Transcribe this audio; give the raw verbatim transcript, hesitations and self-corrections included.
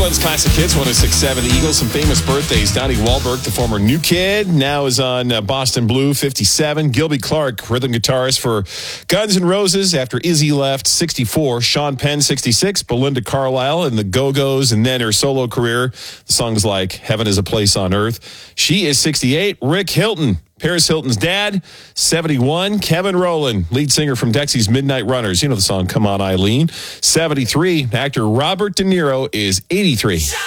One's Classic Hits, one oh six point seven. The Eagles, some famous birthdays. Donnie Wahlberg, the former New Kid, now is on uh, Boston Blue, fifty-seven. Gilby Clarke, rhythm guitarist for Guns N' Roses after Izzy left, sixty-four. Sean Penn, sixty-six. Belinda Carlisle and the Go-Go's, and then her solo career. The songs like Heaven is a Place on Earth. She is sixty-eight. Rick Hilton, Paris Hilton's dad, seventy-one. Kevin Rowland, lead singer from Dexy's Midnight Runners. You know the song, Come On, Eileen. seventy-three. Actor Robert De Niro is eighty-three.